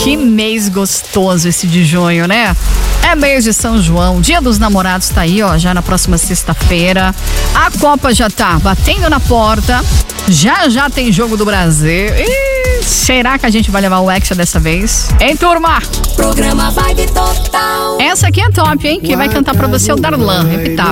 Que mês gostoso esse de junho, né? É mês de São João, Dia dos Namorados tá aí, ó, já na próxima sexta-feira. A Copa já tá batendo na porta. Já tem jogo do Brasil. Ih, será que a gente vai levar o Hexa dessa vez? Hein, turma? Programa Vibe Total. Essa aqui é top, hein? Quem vai cantar pra você é o Darlan, Repitável.